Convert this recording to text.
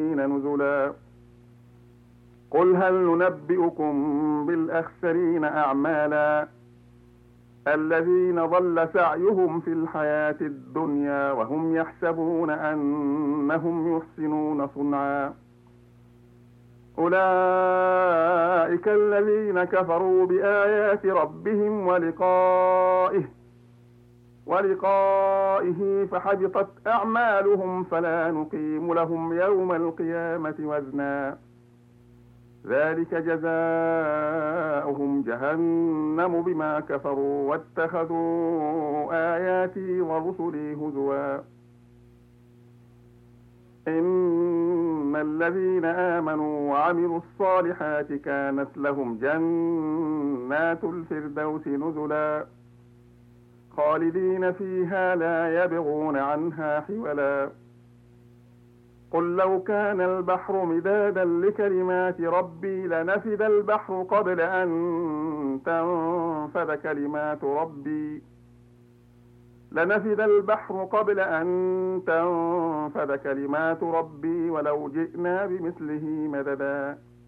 نزلا قل هل ننبئكم بالأخسرين أعمالا الذين ضل سعيهم في الحياة الدنيا وهم يحسبون أنهم يحسنون صنعا أولئك الذين كفروا بآيات ربهم ولقائه فحبطت أعمالهم فلا نقيم لهم يوم القيامة وزنا ذلك جزاؤهم جهنم بما كفروا واتخذوا آياتي ورسلي هزوا إن الذين آمنوا وعملوا الصالحات كانت لهم جنات الفردوس نزلا خالدين فيها لا يبغون عنها حولا قل لو كان البحر مدادا لكلمات ربي لنفد البحر قبل أن تنفد كلمات ربي ولو جئنا بمثله مددا